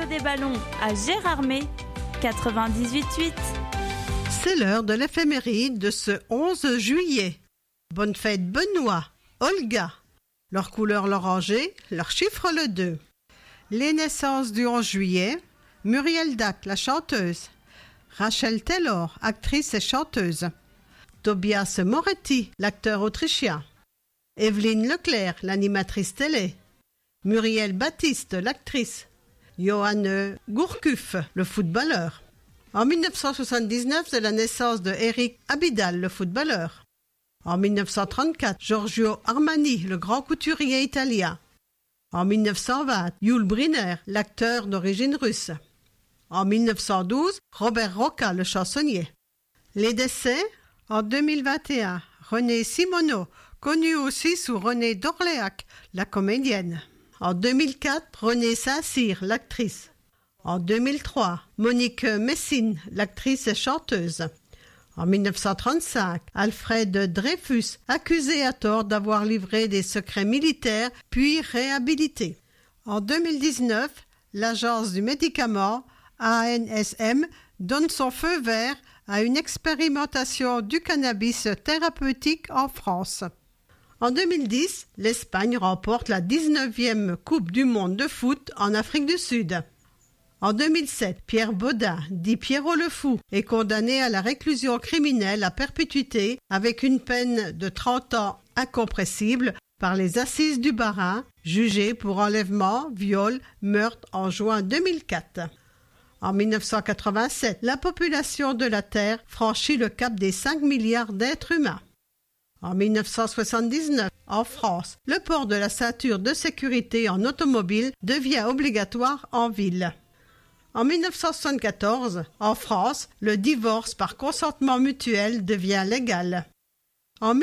Radio des Ballons à Gérardmer, 98.8. C'est l'heure de l'éphéméride de ce 11 juillet. Bonne fête Benoît, Olga. Leur couleur l'oranger, leur chiffre le 2. Les naissances du 11 juillet, Muriel Dac, la chanteuse. Rachel Taylor, actrice et chanteuse. Tobias Moretti, l'acteur autrichien. Evelyne Leclerc, l'animatrice télé. Muriel Baptiste, l'actrice. Johan Gourcuff, le footballeur. En 1979, c'est la naissance de Eric Abidal, le footballeur. En 1934, Giorgio Armani, le grand couturier italien. En 1920, Yul Brynner, l'acteur d'origine russe. En 1912, Robert Rocca, le chansonnier. Les décès, en 2021, Renée Simoneau, connue aussi sous Renée d'Orléac, la comédienne. En 2004, Renée Saint-Cyr, l'actrice. En 2003, Monique Messine, l'actrice et chanteuse. En 1935, Alfred Dreyfus, accusé à tort d'avoir livré des secrets militaires, puis réhabilité. En 2019, l'agence du médicament, ANSM, donne son feu vert à une expérimentation du cannabis thérapeutique en France. En 2010, l'Espagne remporte la 19e Coupe du monde de foot en Afrique du Sud. En 2007, Pierre Baudin, dit Pierrot le Fou, est condamné à la réclusion criminelle à perpétuité avec une peine de 30 ans incompressible par les assises du Bas-Rhin, jugé pour enlèvement, viol, meurtre en juin 2004. En 1987, la population de la Terre franchit le cap des 5 milliards d'êtres humains. En 1979, en France, le port de la ceinture de sécurité en automobile devient obligatoire en ville. En 1974, en France, le divorce par consentement mutuel devient légal. En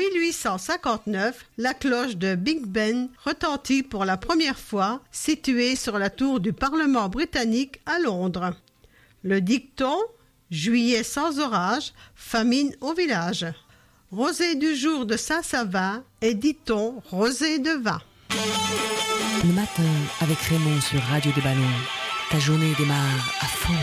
1859, la cloche de Big Ben retentit pour la première fois, située sur la tour du Parlement britannique à Londres. Le dicton « Juillet sans orage, famine au village ». Rosée du jour de Saint-Savin et dit-on rosée de vin. Le matin avec Raymond sur Radio des Ballons. Ta journée démarre à fond.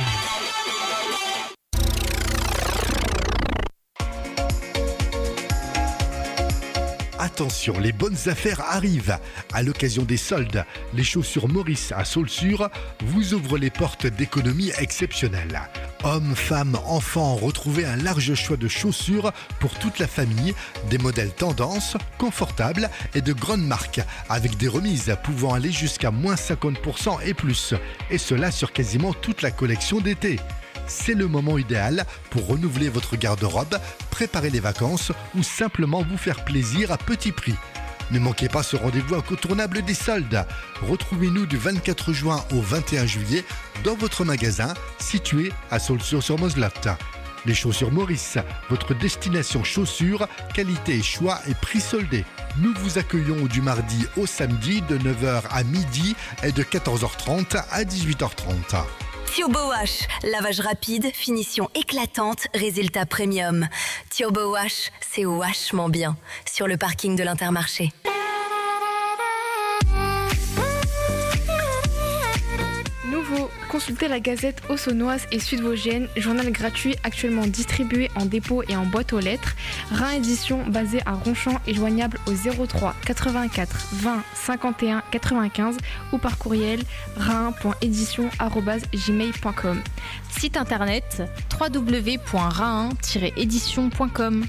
Attention, les bonnes affaires arrivent. À l'occasion des soldes, les chaussures Maurice à Saulsure vous ouvrent les portes d'économies exceptionnelles. Hommes, femmes, enfants, retrouvez un large choix de chaussures pour toute la famille, des modèles tendance, confortables et de grandes marques, avec des remises pouvant aller jusqu'à moins 50% et plus, et cela sur quasiment toute la collection d'été. C'est le moment idéal pour renouveler votre garde-robe, préparer les vacances ou simplement vous faire plaisir à petit prix. Ne manquez pas ce rendez-vous incontournable des soldes. Retrouvez-nous du 24 juin au 21 juillet dans votre magasin situé à Saulsure-sur-Moselotte. Les chaussures Maurice, votre destination chaussures, qualité et choix et prix soldé. Nous vous accueillons du mardi au samedi de 9h à midi et de 14h30 à 18h30. Thiobo Wash, lavage rapide, finition éclatante, résultat premium. Thiobo Wash, c'est vachement bien. Sur le parking de l'Intermarché. Nouveau, consultez la Gazette Haute-Saônoise et Sud-Vosgienne, journal gratuit actuellement distribué en dépôt et en boîte aux lettres. Rhin édition basée à Ronchamp et joignable au 03 84 20 51 95 ou par courriel rhin.édition@gmail.com. Site internet www.rhin-édition.com.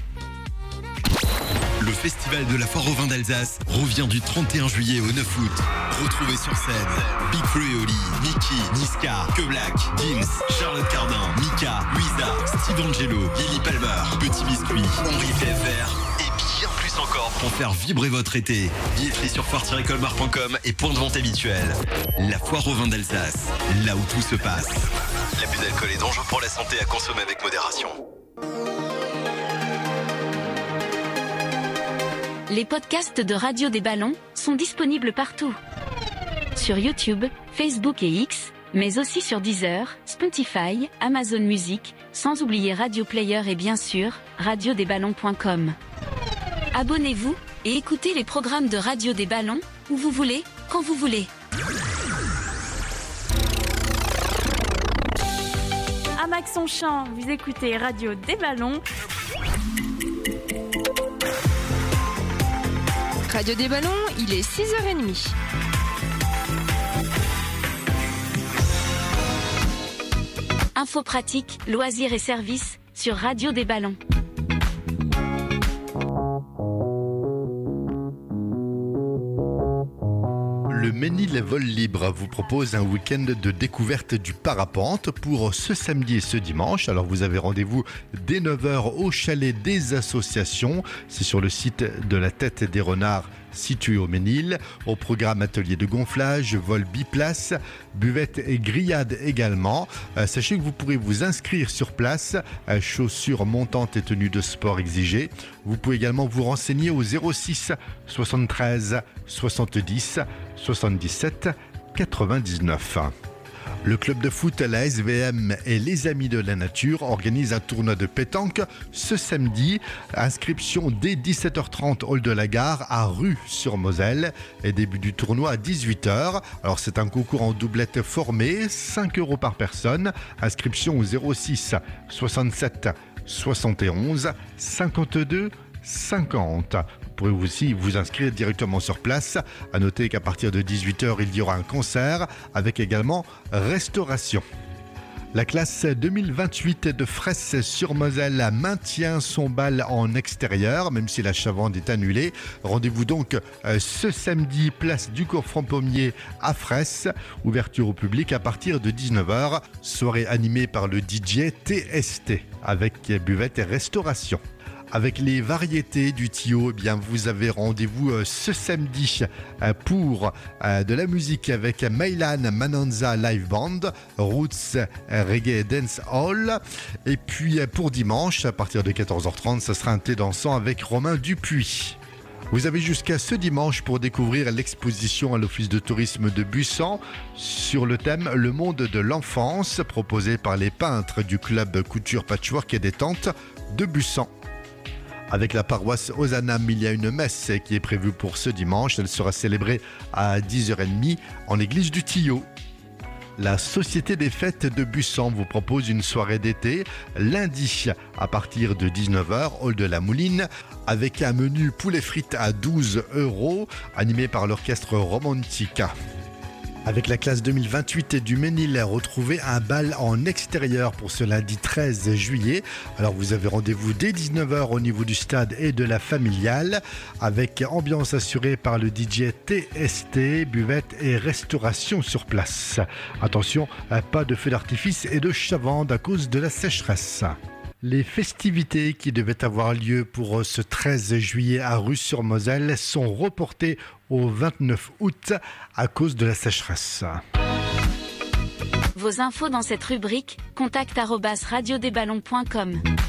Le festival de la foire au vin d'Alsace revient du 31 juillet au 9 août. Retrouvez sur scène Big Flo et Oli, Mickey, Niska, Que Black, Gims, Charlotte Cardin, Mika, Louisa, Steve Angelo, Lily Palmer, Petit Biscuit, Henri VFR et bien plus encore pour faire vibrer votre été. Billetterie sur foire-colmar.com et point de vente habituel. La foire au vin d'Alsace, là où tout se passe. L'abus d'alcool est dangereux pour la santé, à consommer avec modération. Les podcasts de Radio des Ballons sont disponibles partout. Sur YouTube, Facebook et X, mais aussi sur Deezer, Spotify, Amazon Music, sans oublier Radio Player et bien sûr, radiodesballons.com. Abonnez-vous et écoutez les programmes de Radio des Ballons où vous voulez, quand vous voulez. avec son chant, vous écoutez Radio des Ballons. Radio des Ballons, il est 6h30. Infos pratiques, loisirs et services sur Radio des Ballons. Le Ménil Vol Libre vous propose un week-end de découverte du parapente pour ce samedi et ce dimanche. Alors vous avez rendez-vous dès 9h au chalet des associations. C'est sur le site de la Tête des Renards situé au Ménil. Au programme atelier de gonflage, vol biplace, buvette et grillade également. Sachez que vous pourrez vous inscrire sur place, chaussures montantes et tenues de sport exigées. Vous pouvez également vous renseigner au 06 73 70 77 99. Le club de foot, la SVM et les Amis de la Nature organisent un tournoi de pétanque ce samedi. Inscription dès 17h30 hall de la Gare à Rue-sur-Moselle et début du tournoi à 18h. Alors c'est un concours en doublette formé, 5 € par personne. Inscription au 06 67 71 52 50. Vous pouvez aussi vous inscrire directement sur place. À noter qu'à partir de 18h, il y aura un concert avec également restauration. La classe 2028 de Fresse-sur-Moselle maintient son bal en extérieur, même si la chavande est annulée. Rendez-vous donc ce samedi, place du cours Franc-Pommier à Fresse. Ouverture au public à partir de 19h. Soirée animée par le DJ TST avec buvette et restauration. Avec les variétés du Tio, eh bien vous avez rendez-vous ce samedi pour de la musique avec Mailan Mananza Live Band, Roots Reggae Dance Hall. Et puis pour dimanche, à partir de 14h30, ça sera un thé dansant avec Romain Dupuis. Vous avez jusqu'à ce dimanche pour découvrir l'exposition à l'Office de tourisme de Bussan sur le thème « Le monde de l'enfance » proposé par les peintres du club Couture Patchwork et Détente de Bussan. Avec la paroisse Ozanam, il y a une messe qui est prévue pour ce dimanche. Elle sera célébrée à 10h30 en l'église du Tillot. La Société des Fêtes de Bussan vous propose une soirée d'été lundi à partir de 19h, hall de la Mouline, avec un menu poulet frites à 12 € animé par l'orchestre Romantica. Avec la classe 2028 du Ménil, retrouvez un bal en extérieur pour ce lundi 13 juillet. Alors vous avez rendez-vous dès 19h au niveau du stade et de la familiale avec ambiance assurée par le DJ TST, buvette et restauration sur place. Attention, pas de feux d'artifice et de chavande à cause de la sécheresse. Les festivités qui devaient avoir lieu pour ce 13 juillet à Rue-sur-Moselle sont reportées au 29 août à cause de la sécheresse. Vos infos dans cette rubrique, contact@radiodesballons.com.